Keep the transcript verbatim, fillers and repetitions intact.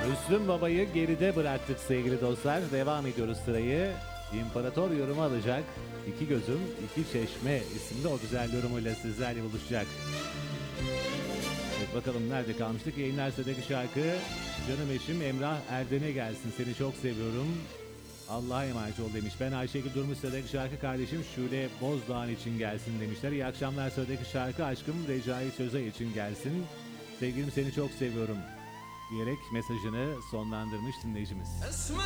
Müslüm Baba'yı geride bıraktık sevgili dostlar. Devam ediyoruz sırayı. İmparator yorumu alacak. İki Gözüm, İki Çeşme isimli o güzel yorumuyla sizlerle buluşacak. Evet, bakalım nerede kalmıştık? Yayınlar sıradaki şarkı Canım Eşim Emrah Erden'e gelsin. Seni çok seviyorum. Allah'a emanet ol demiş. Ben Ayşegül Durmuş sıradaki şarkı kardeşim Şule Bozdağ'ın için gelsin demişler. İyi akşamlar sıradaki şarkı aşkım Recai Söze için gelsin. Sevgilim seni çok seviyorum diyerek mesajını sonlandırmış dinleyicimiz.